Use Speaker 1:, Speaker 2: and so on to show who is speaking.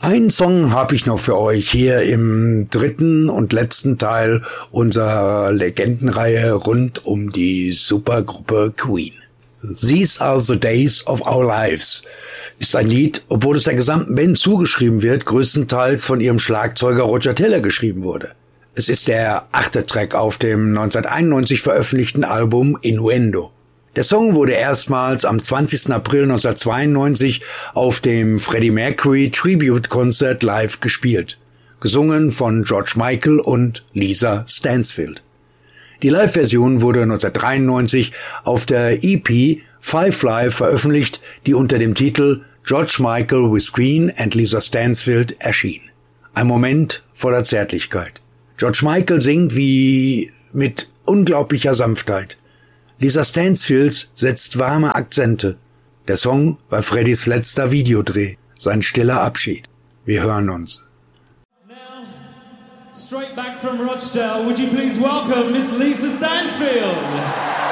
Speaker 1: Einen Song habe ich noch für euch hier im dritten und letzten Teil unserer Legendenreihe rund um die Supergruppe Queen. These Are the Days of Our Lives ist ein Lied, obwohl es der gesamten Band zugeschrieben wird, größtenteils von ihrem Schlagzeuger Roger Taylor geschrieben wurde. Es ist der 8. Track auf dem 1991 veröffentlichten Album Innuendo. Der Song wurde erstmals am 20. April 1992 auf dem Freddie Mercury Tribute Concert live gespielt, gesungen von George Michael und Lisa Stansfield. Die Live-Version wurde 1993 auf der EP Five Live veröffentlicht, die unter dem Titel George Michael with Queen and Lisa Stansfield erschien. Ein Moment voller Zärtlichkeit. George Michael singt wie mit unglaublicher Sanftheit. Lisa Stansfield setzt warme Akzente. Der Song war Freddys letzter Videodreh, sein stiller Abschied. Wir hören uns.
Speaker 2: Now, straight back from Rochdale, would you please welcome Miss Lisa Stansfield?